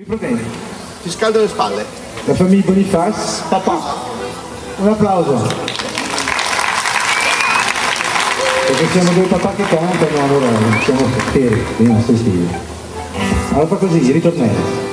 problemi. Ti scaldo le spalle. La famiglia Boniface, Papà. un applauso. Perché siamo due papà che cantano, allora siamo fieri dei nostri figli. Allora fa così, ritornello.